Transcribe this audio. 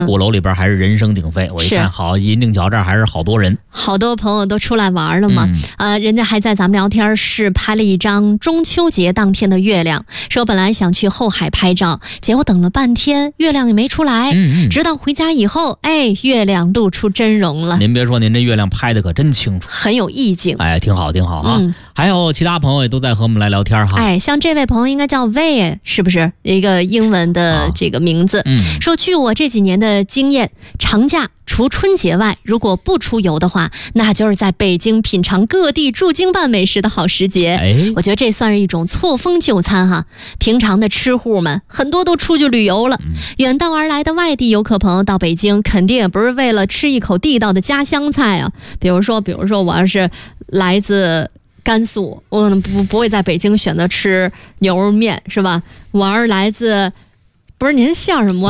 鼓楼里边还是人声鼎沸，我一看好，银锭桥这儿还是好多人， 好多朋友都出来玩了嘛。人家还在咱们聊天室拍了一张中秋节当天的月亮，说本来想去后海拍照，结果等了半天月亮也没出来，直到回家以后，月亮露出真容了。 您别说，您这月亮拍的可真清楚， 很有意境， 挺好挺好啊。还有其他朋友也都在和我们来聊天哈。 像这位朋友应该叫 Way， 是不是一个英文的这个名字？说据我这几年的经验，长假除春节外，如果不出游的话，那就是在北京品尝各地驻京办美食的好时节。我觉得这算是一种错峰就餐哈。平常的吃户们很多都出去旅游了，远道而来的外地游客朋友到北京，肯定也不是为了吃一口地道的家乡菜啊。比如说我要是来自甘肃，我可能不会在北京选择吃牛肉面，是吧？我要是来自，不是您笑什么？